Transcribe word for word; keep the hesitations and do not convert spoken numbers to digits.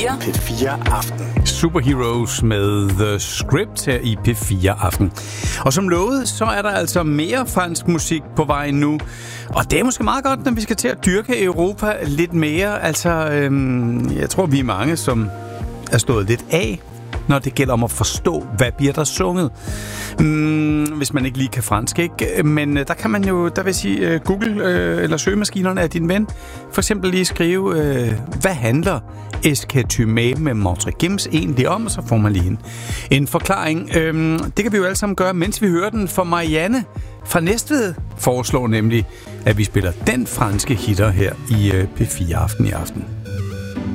fire. P fire Aften. Superheroes med The Script her i P fire Aften. Og som lovet, så er der altså mere fransk musik på vej nu. Og det er måske meget godt, når vi skal til at dyrke Europa lidt mere. Altså, øhm, jeg tror, vi er mange, som er stået lidt af, når det gælder om at forstå, hvad bliver der sunget. Mm, hvis man ikke lige kan fransk, ikke? Men der kan man jo, der vil sige, uh, Google uh, eller søgemaskinerne er din ven. For eksempel lige skrive, uh, hvad handler Escatumé med Montre Gims egentlig om? Og så får man lige en, en forklaring. Um, det kan vi jo alle sammen gøre, mens vi hører den. For Marianne fra Næstved foreslår nemlig, at vi spiller den franske hitter her i uh, P fire Aften i aften.